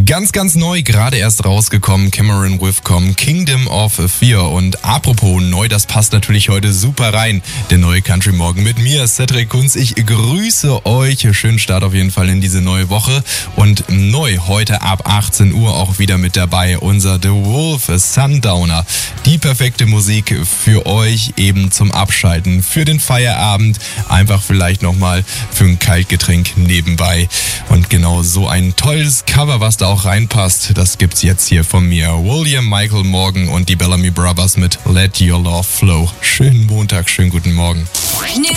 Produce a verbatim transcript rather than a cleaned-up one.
Ganz, ganz neu, gerade erst rausgekommen, Cameron Withcom, Kingdom of Fear. Und apropos neu, das passt natürlich heute super rein. Der neue Country Morgen mit mir, Cedric Kunz. Ich grüße euch. Schönen Start auf jeden Fall in diese neue Woche. Und neu heute ab achtzehn Uhr auch wieder mit dabei unser The Wolf Sundowner. Die perfekte Musik für euch eben zum Abschalten, für den Feierabend, einfach vielleicht nochmal für ein Kaltgetränk nebenbei. Und genau so ein tolles Cover, was da auch reinpasst, das gibt's jetzt hier von mir. William Michael Morgan und die Bellamy Brothers mit Let Your Love Flow. Schönen Montag, schönen guten Morgen.